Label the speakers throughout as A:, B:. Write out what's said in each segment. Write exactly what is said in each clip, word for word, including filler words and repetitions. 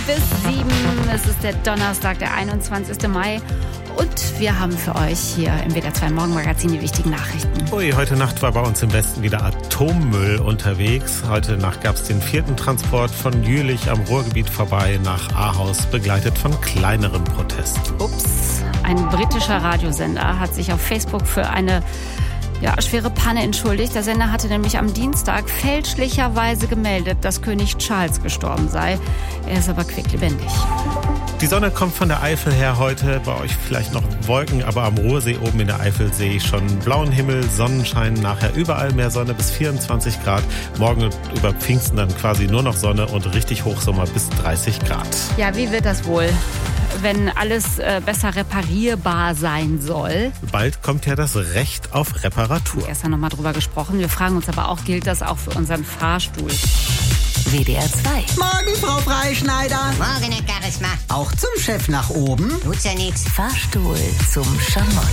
A: bis sieben. Es ist der Donnerstag, der einundzwanzigster Mai. Und wir haben für euch hier im W D R zwei Morgenmagazin die wichtigen Nachrichten.
B: Ui, heute Nacht war bei uns im Westen wieder Atommüll unterwegs. Heute Nacht gab es den vierten Transport von Jülich am Ruhrgebiet vorbei nach Ahaus, begleitet von kleinerem Protest.
A: Ups, ein britischer Radiosender hat sich auf Facebook für eine ja, schwere Panne entschuldigt. Der Sender hatte nämlich am Dienstag fälschlicherweise gemeldet, dass König Charles gestorben sei. Er ist aber quicklebendig.
B: Die Sonne kommt von der Eifel her heute. Bei euch vielleicht noch Wolken, aber am Ruhrsee oben in der Eifel sehe ich schon blauen Himmel, Sonnenschein, nachher überall mehr Sonne bis vierundzwanzig Grad. Morgen über Pfingsten dann quasi nur noch Sonne und richtig Hochsommer bis dreißig Grad.
A: Ja, wie wird das wohl, wenn alles äh, besser reparierbar sein soll?
B: Bald kommt ja das Recht auf Reparatur.
A: Erst noch mal drüber gesprochen. Wir fragen uns aber auch, gilt das auch für unseren Fahrstuhl?
C: W D R zwei.
D: Morgen, Frau Freischneider.
E: Morgen, Herr Charisma.
D: Auch zum Chef nach oben.
E: Tut's ja nix.
C: Fahrstuhl zum Schamott.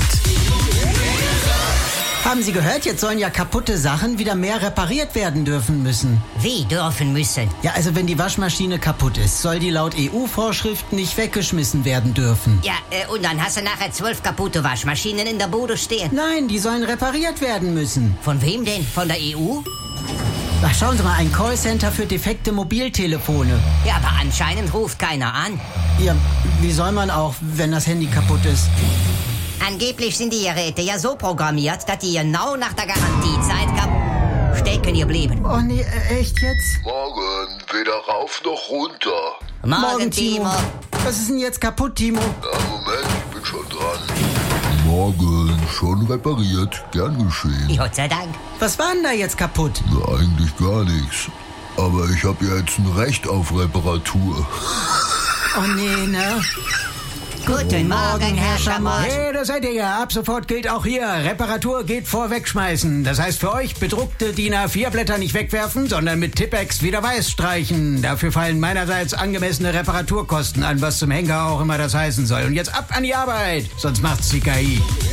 D: Haben Sie gehört, jetzt sollen ja kaputte Sachen wieder mehr repariert werden dürfen müssen.
E: Wie dürfen müssen?
D: Ja, also wenn die Waschmaschine kaputt ist, soll die laut E U-Vorschriften nicht weggeschmissen werden dürfen.
E: Ja, äh, und dann hast du nachher zwölf kaputte Waschmaschinen in der Bude stehen.
D: Nein, die sollen repariert werden müssen.
E: Von wem denn? Von der E U?
D: Ach, schauen Sie mal, ein Callcenter für defekte Mobiltelefone.
E: Ja, aber anscheinend ruft keiner an.
D: Ja, wie soll man auch, wenn das Handy kaputt ist?
E: Angeblich sind die Geräte ja so programmiert, dass die genau nach der Garantiezeit kaputt stecken geblieben.
D: Oh nee, äh, echt jetzt?
F: Morgen, weder rauf noch runter.
E: Morgen,
D: Morgen,
E: Timo.
D: Timo. Was ist denn jetzt kaputt, Timo?
F: Ja, Moment, ich bin schon dran. Morgen, schon repariert, gern geschehen.
E: Gott sei Dank.
D: Was war denn da jetzt kaputt?
F: Na, eigentlich gar nichts. Aber ich habe ja jetzt ein Recht auf Reparatur.
D: Oh nee, ne?
E: Guten Morgen, Herr Schamott.
G: Hey, da seid ihr ja. Ab sofort gilt auch hier, Reparatur geht vor Wegschmeißen. Das heißt für euch, bedruckte D I N A vier Blätter nicht wegwerfen, sondern mit Tippex wieder weiß streichen. Dafür fallen meinerseits angemessene Reparaturkosten an, was zum Henker auch immer das heißen soll. Und jetzt ab an die Arbeit, sonst macht's die K I.